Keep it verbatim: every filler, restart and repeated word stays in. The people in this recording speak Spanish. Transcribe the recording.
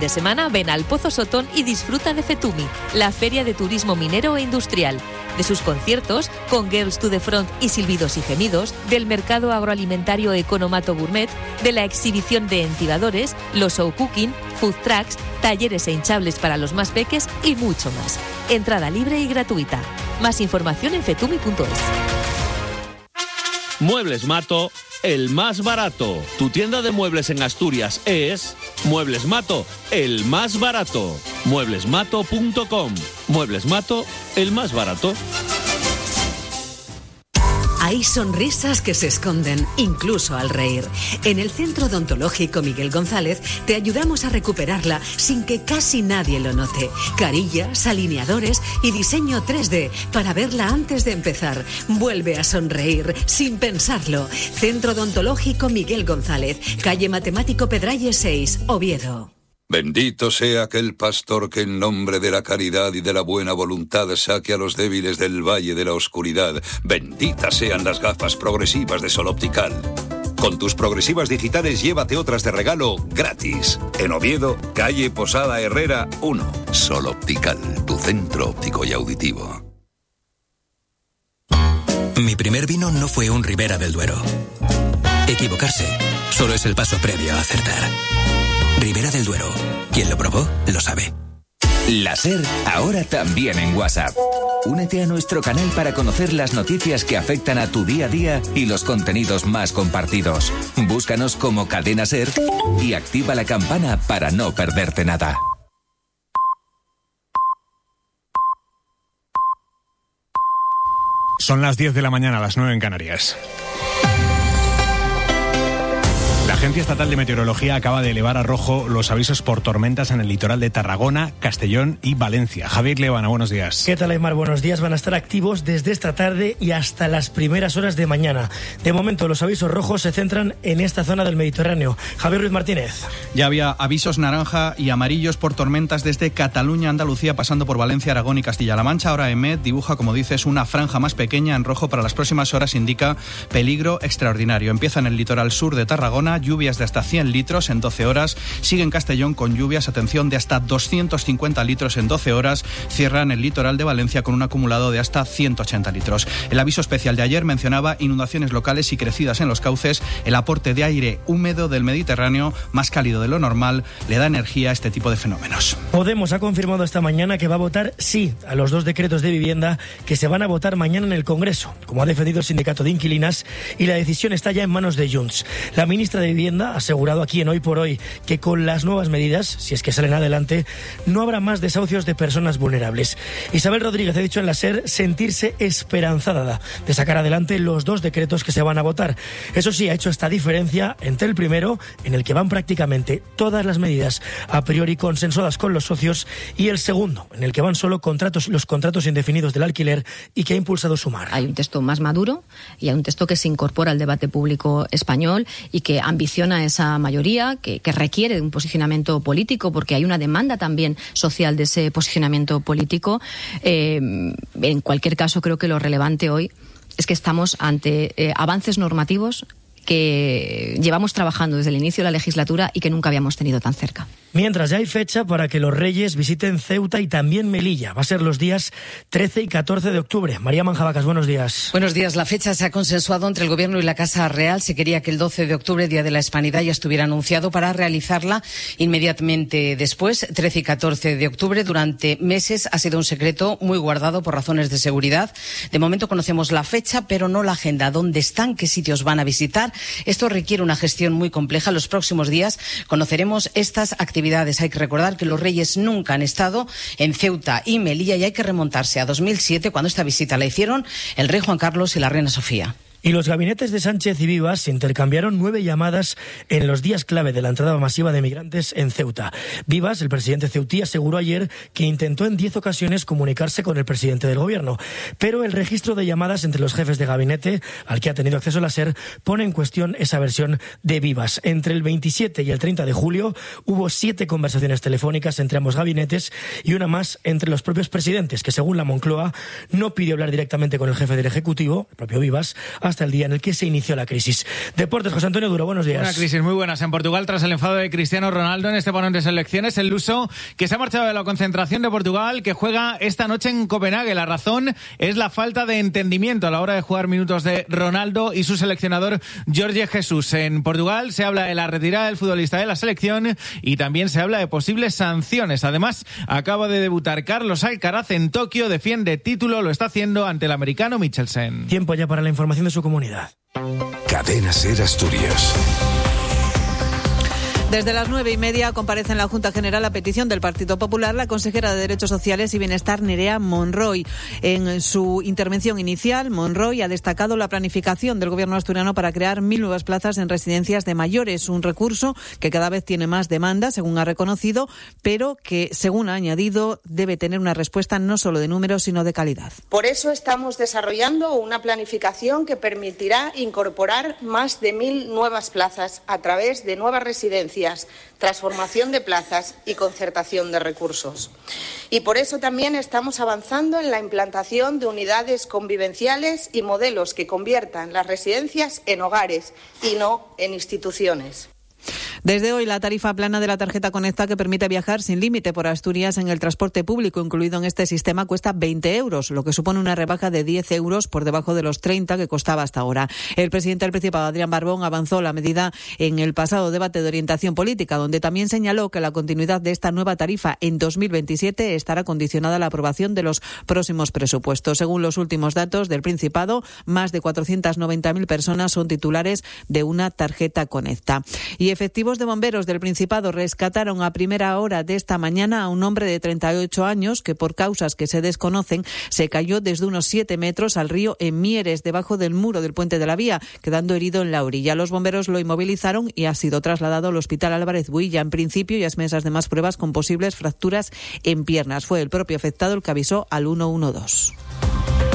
de semana ven al Pozo Sotón y disfruta de FETUMI, la feria de turismo minero e industrial. De sus conciertos, con Girls to the Front y Silbidos y Gemidos, del mercado agroalimentario Economato Gourmet, de la exhibición de entibadores, los show cooking, food trucks, talleres e hinchables para los más peques y mucho más. Entrada libre y gratuita. Más información en fetumi punto es. Muebles Mato, el más barato. Tu tienda de muebles en Asturias es Muebles Mato, el más barato. muebles mato punto com. Muebles Mato, el más barato. Hay sonrisas que se esconden, incluso al reír. En el Centro Odontológico Miguel González te ayudamos a recuperarla sin que casi nadie lo note. Carillas, alineadores y diseño tres D para verla antes de empezar. Vuelve a sonreír sin pensarlo. Centro Odontológico Miguel González, calle Matemático Pedralles seis, Oviedo. Bendito sea aquel pastor que en nombre de la caridad y de la buena voluntad saque a los débiles del valle de la oscuridad. Benditas sean las gafas progresivas de Sol Optical. Con tus progresivas digitales llévate otras de regalo gratis. En Oviedo, calle Posada Herrera uno. Sol Optical, tu centro óptico y auditivo. Mi primer vino no fue un Ribera del Duero. Equivocarse solo es el paso previo a acertar. Ribera del Duero. Quien lo probó, lo sabe. La SER, ahora también en WhatsApp. Únete a nuestro canal para conocer las noticias que afectan a tu día a día y los contenidos más compartidos. Búscanos como Cadena SER y activa la campana para no perderte nada. Son las diez de la mañana, las nueve en Canarias. La Agencia Estatal de Meteorología acaba de elevar a rojo los avisos por tormentas en el litoral de Tarragona, Castellón y Valencia. Javier Levana, buenos días. ¿Qué tal, Aymar? Buenos días. Van a estar activos desde esta tarde y hasta las primeras horas de mañana. De momento, los avisos rojos se centran en esta zona del Mediterráneo. Javier Ruiz Martínez. Ya había avisos naranja y amarillos por tormentas desde Cataluña, Andalucía, pasando por Valencia, Aragón y Castilla-La Mancha. Ahora EMET dibuja, como dices, una franja más pequeña en rojo para las próximas horas. Indica peligro extraordinario. Empieza en el litoral sur de Tarragona, lluvias de hasta cien litros en doce horas. Sigue en Castellón con lluvias, atención, de hasta doscientos cincuenta litros en doce horas. Cierra en el litoral de Valencia con un acumulado de hasta ciento ochenta litros. El aviso especial de ayer mencionaba inundaciones locales y crecidas en los cauces. El aporte de aire húmedo del Mediterráneo, más cálido de lo normal, le da energía a este tipo de fenómenos. Podemos ha confirmado esta mañana que va a votar sí a los dos decretos de vivienda que se van a votar mañana en el Congreso, como ha defendido el sindicato de inquilinas, y la decisión está ya en manos de Junts. La ministra de Vivienda ha asegurado aquí en Hoy por Hoy que con las nuevas medidas, si es que salen adelante, no habrá más desahucios de personas vulnerables. Isabel Rodríguez ha dicho en la SER sentirse esperanzada de sacar adelante los dos decretos que se van a votar. Eso sí, ha hecho esta diferencia entre el primero, en el que van prácticamente todas las medidas a priori consensuadas con los socios, y el segundo, en el que van solo contratos, los contratos indefinidos del alquiler, y que ha impulsado Sumar. Hay un texto más maduro y hay un texto que se incorpora al debate público español y que ambiciona esa mayoría, que, que requiere de un posicionamiento político, porque hay una demanda también social de ese posicionamiento político. Eh, en cualquier caso, creo que lo relevante hoy es que estamos ante eh, avances normativos que llevamos trabajando desde el inicio de la legislatura y que nunca habíamos tenido tan cerca. Mientras, ya hay fecha para que los Reyes visiten Ceuta y también Melilla. Va a ser los días trece y catorce de octubre. María Manjabacas, buenos días. Buenos días. La fecha se ha consensuado entre el Gobierno y la Casa Real. Se quería que el doce de octubre, Día de la Hispanidad, ya estuviera anunciado para realizarla inmediatamente después. trece y catorce de octubre, durante meses, ha sido un secreto muy guardado por razones de seguridad. De momento conocemos la fecha, pero no la agenda. ¿Dónde están? ¿Qué sitios van a visitar? Esto requiere una gestión muy compleja. Los próximos días conoceremos estas actividades. Hay que recordar que los Reyes nunca han estado en Ceuta y Melilla, y hay que remontarse a dos mil siete, cuando esta visita la hicieron el rey Juan Carlos y la reina Sofía. Y los gabinetes de Sánchez y Vivas intercambiaron nueve llamadas en los días clave de la entrada masiva de migrantes en Ceuta. Vivas, el presidente ceutí, aseguró ayer que intentó en diez ocasiones comunicarse con el presidente del gobierno. Pero el registro de llamadas entre los jefes de gabinete, al que ha tenido acceso la SER, pone en cuestión esa versión de Vivas. Entre el veintisiete y el treinta de julio hubo siete conversaciones telefónicas entre ambos gabinetes y una más entre los propios presidentes, que según la Moncloa no pidió hablar directamente con el jefe del Ejecutivo, el propio Vivas, hasta el día en el que se inició la crisis. Deportes, José Antonio Duro, buenos días. Una crisis muy buena en Portugal tras el enfado de Cristiano Ronaldo en este parón de selecciones. El luso que se ha marchado de la concentración de Portugal, que juega esta noche en Copenhague. La razón es la falta de entendimiento a la hora de jugar minutos de Ronaldo y su seleccionador Jorge Jesús. En Portugal se habla de la retirada del futbolista de la selección y también se habla de posibles sanciones. Además, acaba de debutar Carlos Alcaraz en Tokio, defiende título, lo está haciendo ante el americano Michelsen. Tiempo ya para la información de su comunidad. Cadena SER Asturias. Desde las nueve y media comparece en la Junta General a petición del Partido Popular la consejera de Derechos Sociales y Bienestar, Nerea Monroy. En su intervención inicial, Monroy ha destacado la planificación del Gobierno asturiano para crear mil nuevas plazas en residencias de mayores, un recurso que cada vez tiene más demanda, según ha reconocido, pero que, según ha añadido, debe tener una respuesta no solo de números, sino de calidad. Por eso estamos desarrollando una planificación que permitirá incorporar más de mil nuevas plazas a través de nuevas residencias, transformación de plazas y concertación de recursos. Y por eso también estamos avanzando en la implantación de unidades convivenciales y modelos que conviertan las residencias en hogares y no en instituciones. Desde hoy, la tarifa plana de la tarjeta Conecta, que permite viajar sin límite por Asturias en el transporte público incluido en este sistema, cuesta veinte euros, lo que supone una rebaja de diez euros por debajo de los treinta que costaba hasta ahora. El presidente del Principado, Adrián Barbón, avanzó la medida en el pasado debate de orientación política, donde también señaló que la continuidad de esta nueva tarifa en dos mil veintisiete estará condicionada a la aprobación de los próximos presupuestos. Según los últimos datos del Principado, más de cuatrocientas noventa mil personas son titulares de una tarjeta Conecta. Y efectivos de bomberos del Principado rescataron a primera hora de esta mañana a un hombre de treinta y ocho años que, por causas que se desconocen, se cayó desde unos siete metros al río en Mieres, debajo del muro del puente de la vía, quedando herido en la orilla. Los bomberos lo inmovilizaron y ha sido trasladado al Hospital Álvarez Builla. En principio, ya es mesas de más pruebas con posibles fracturas en piernas. Fue el propio afectado el que avisó al ciento doce.